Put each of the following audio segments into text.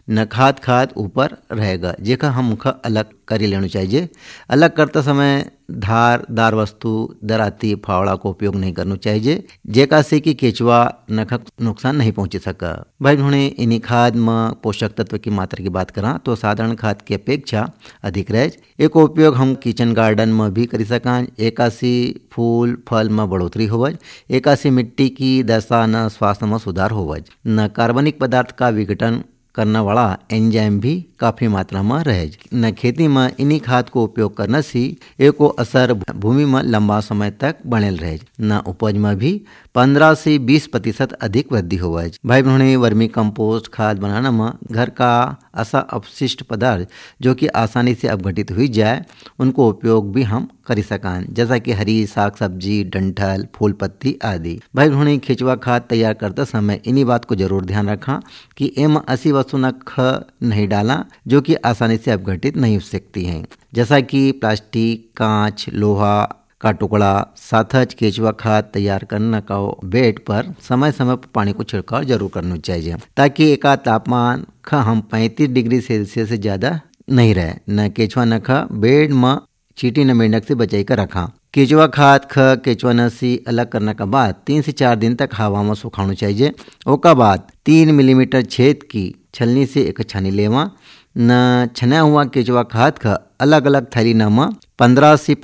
न खाद ऊपर रहेगा, जेका हम मुख अलग करी लेना चाहिए। अलग करते समय धारदार वस्तु दराती फावड़ा को उपयोग नहीं करना चाहिए, जेका से कि केचुआ नखक नुकसान नहीं पहुंच सका। भाई बहने इन्हीं खाद में पोषक तत्व की मात्रा की बात करा तो साधारण खाद की अपेक्षा अधिक रहे। एक उपयोग हम किचन गार्डन में भी कर सकें। एकासी फूल फल में बढ़ोतरी होवज, एकासी मिट्टी की दशा न स्वास्थ्य में सुधार होवज, न कार्बनिक पदार्थ का विघटन करने वाला एंजाइम भी काफ़ी मात्रा में रहे। न खेती में इन्हीं खाद को उपयोग करने से एको असर भूमि में लंबा समय तक बनल रहे, न उपज में भी 15 से 20% अधिक वृद्धि हो। भाई बहनों, वर्मी कंपोस्ट खाद बनाने में घर का ऐसा अपशिष्ट पदार्थ जो कि आसानी से अपघटित हुई जाए उनको उपयोग भी हम कर सकें, जैसा कि हरी साग सब्जी, डंठल, फूल पत्ती आदि। भाई बहनों, केचुआ खाद तैयार करते समय इन्हीं बात को जरूर ध्यान रखा कि एम ऐसी वस्तु न नहीं डाला जो कि आसानी से अपघटित नहीं हो सकती हैं, जैसा कि प्लास्टिक, कांच, लोहा का टुकड़ा। साथ ही केचुआ खाद तैयार करने का बेड पर समय समय पर पानी को छिड़काव जरूर करना चाहिए, ताकि एका तापमान हम 35 डिग्री सेल्सियस से ज़्यादा नहीं रहे। न केचुआ नखा बेड में चींटी न मेंढक से बचाई कर रखा। केचुआ खाद केचुआ नसी अलग करने के बाद 3 से 4 दिन तक हवा में सुखाना चाहिए। उसके बाद 3 मिलीमीटर छेद की छलनी से एक छानी लेवा। न छना हुआ केचुआ खाद का अलग अलग थैली में 15 से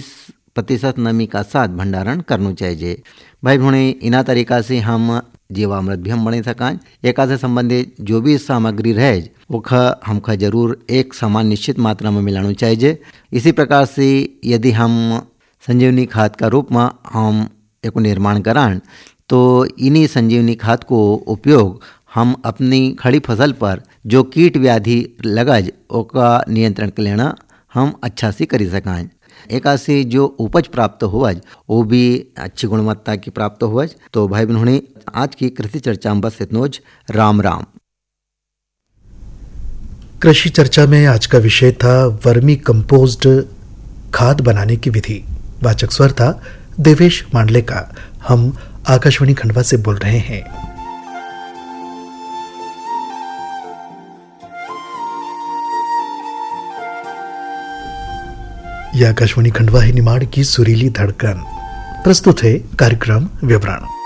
25% नमी का साथ भंडारण करना चाहिए। भाई बहने, इना तरीका से हम जीवामृत भी हम बना सकें। एका से संबंधित जो भी सामग्री रहे वो हमका जरूर एक समान निश्चित मात्रा में मिलाना चाहिए। इसी प्रकार से यदि हम संजीवनी खाद का रूप में हम एक निर्माण कराएं तो इन्हीं संजीवनी खाद को उपयोग हम अपनी खड़ी फसल पर जो कीट व्याधि लगज ओका नियंत्रण के लेना हम अच्छा से कर सकें। एका से जो उपज प्राप्त हुआ वो भी अच्छी गुणवत्ता की प्राप्त हुआ। तो भाई बहनों, आज की कृषि चर्चा में बस इतना। राम राम। कृषि चर्चा में आज का विषय था वर्मी कंपोस्ट खाद बनाने की विधि। वाचक स्वर था देवेश मांडले का। हम आकाशवाणी खंडवा से बोल रहे हैं। यह आकाशवाणी खंडवा है, निमाड़ की सुरीली धड़कन। प्रस्तुत है कार्यक्रम विवरण।